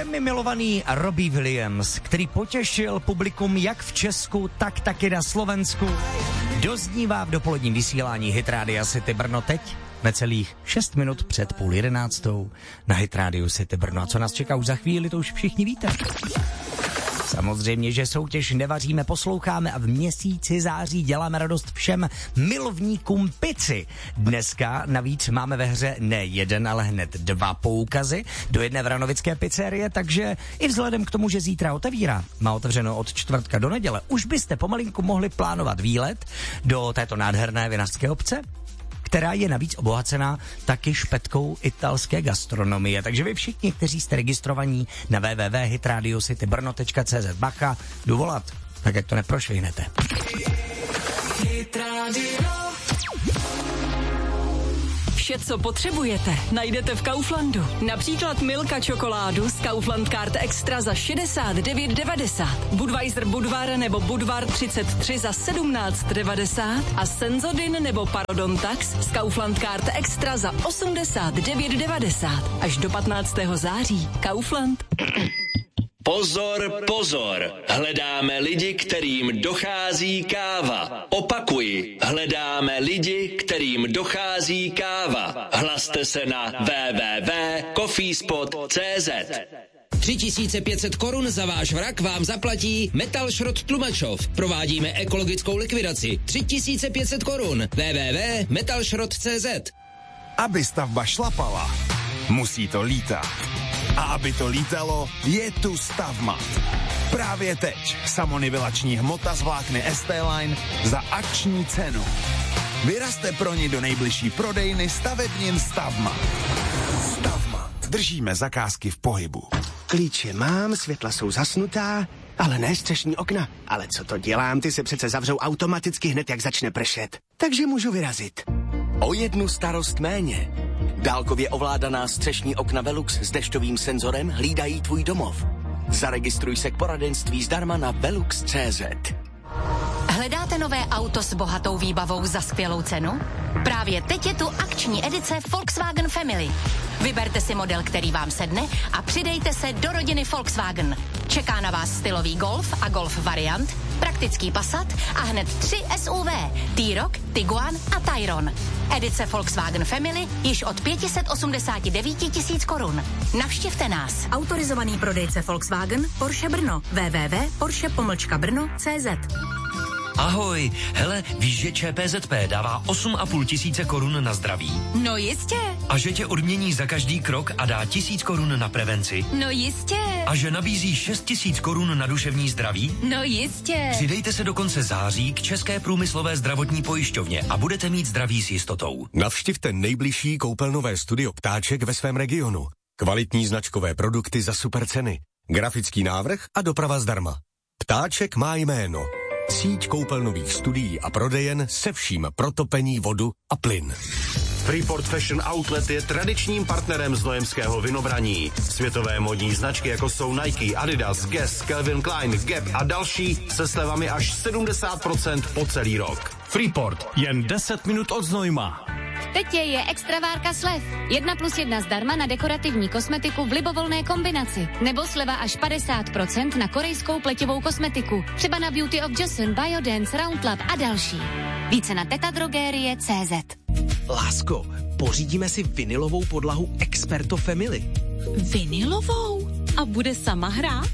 všemi milovaný Robbie Williams, který potěšil publikum jak v Česku, tak taky na Slovensku, doznívá v dopoledním vysílání Hit Rádia City Brno teď, necelých 6 minut před 10:30 na Hit Rádiu City Brno. A co nás čeká už za chvíli, to už všichni víte. Samozřejmě, že soutěž nevaříme, posloucháme a v měsíci září děláme radost všem milovníkům pici. Dneska navíc máme ve hře ne jeden, ale hned 2 poukazy do jedné vranovické pizzerie, takže i vzhledem k tomu, že zítra otevírá, má otevřeno od čtvrtka do neděle, už byste pomalinku mohli plánovat výlet do této nádherné vinařské obce, která je navíc obohacená taky špetkou italské gastronomie. Takže vy všichni, kteří jste registrovaní na www.hitradiocitybrno.cz, bacha, jdu volat, tak jak to neprošvihnete. Vše, co potřebujete, najdete v Kauflandu. Například Milka čokoládu z Kaufland Card Extra za 69,90. Budweiser Budvar nebo Budvar 33 za 17,90. A Senzodin nebo Parodontax z Kaufland Card Extra za 89,90. Až do 15. září. Kaufland. Pozor, pozor, hledáme lidi, kterým dochází káva. Opakuji, hledáme lidi, kterým dochází káva. Hlaste se na www.coffeespot.cz. 3500 korun za váš vrak vám zaplatí Metal Šrot Tlumačov. Provádíme ekologickou likvidaci. 3500 korun. www.metalšrot.cz. Aby stavba šlapala, musí to lítat. A aby to lítalo, je tu Stavmat. Právě teď samonivelační hmota z vlákny ST-Line za akční cenu. Vyrazte pro ní do nejbližší prodejny stavebnin Stavmat. Stavmat. Držíme zakázky v pohybu. Klíče mám, světla jsou zasnutá, ale ne střešní okna. Ale co to dělám, ty se přece zavřou automaticky hned, jak začne pršet. Takže můžu vyrazit. O jednu starost méně. Dálkově ovládaná střešní okna Velux s dešťovým senzorem hlídají tvůj domov. Zaregistruj se k poradenství zdarma na velux.cz. Hledáte nové auto s bohatou výbavou za skvělou cenu? Právě teď je tu akční edice Volkswagen Family. Vyberte si model, který vám sedne a přidejte se do rodiny Volkswagen. Čeká na vás stylový Golf a Golf variant, praktický Passat a hned 3 SUV, T-Roc, Tiguan a Tayron. Edice Volkswagen Family již od 589 000 korun. Navštivte nás. Autorizovaný prodejce Volkswagen Porsche Brno. www.porsche-brno.cz. Ahoj, hele, víš, že ČPZP dává 8,5 tisíce korun na zdraví? No jistě. A že tě odmění za každý krok a dá 1000 korun na prevenci? No jistě. A že nabízí 6 000 korun na duševní zdraví? No jistě. Přidejte se do konce září k České průmyslové zdravotní pojišťovně a budete mít zdraví s jistotou. Navštivte nejbližší koupelnové studio Ptáček ve svém regionu. Kvalitní značkové produkty za super ceny. Grafický návrh a doprava zdarma. Ptáček má jméno. Síť koupelnových studií a prodejen se vším pro topení, vodu a plyn. Freeport Fashion Outlet je tradičním partnerem znojemského vinobraní. Světové modní značky, jako jsou Nike, Adidas, Guess, Calvin Klein, Gap a další se slevami až 70% po celý rok. Freeport, jen 10 minut od Znojma. Teď je extravárka slev. 1+1 zdarma na dekorativní kosmetiku v libovolné kombinaci. Nebo sleva až 50% na korejskou pleťovou kosmetiku. Třeba na Beauty of Joseon, Biodance, Roundlab a další. Více na tetadrogerie.cz. Lásko, pořídíme si vinylovou podlahu Experto Family. Vinylovou? A bude sama hrát?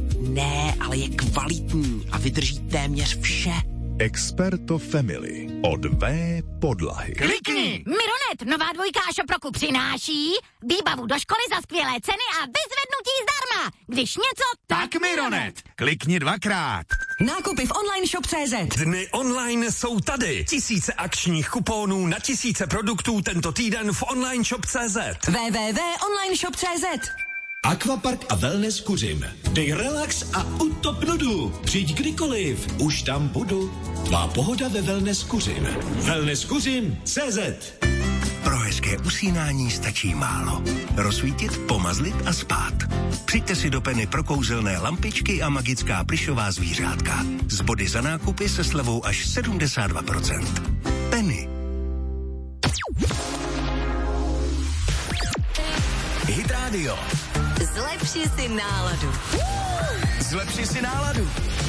Ne, ale je kvalitní a vydrží téměř vše. Experto Family od V podlahy. Klikni! Mironet, nová dvojka Šoproku přináší výbavu do školy za skvělé ceny a vyzvednutí zdarma. Když něco, Tak Mironet, klikni 2krát. Nákupy v online shop.cz. Dny online jsou tady. Tisíce akčních kuponů na tisíce produktů tento týden v online shop.cz. www.onlineshop.cz. Aquapark a wellness Kuřim. Dej relax a utop nudu. Přijď kdykoliv, už tam budu. Tvá pohoda ve wellness Kuřim. Wellness Kuřim CZ. Pro hezké usínání stačí málo. Rozsvítit, pomazlit a spát. Přijďte si do Penny pro kouzelné lampičky a magická plyšová zvířátka. Z body za nákupy se slevou až 72%. Penny. Hit Radio. Zlepši si náladu. Zlepši si náladu.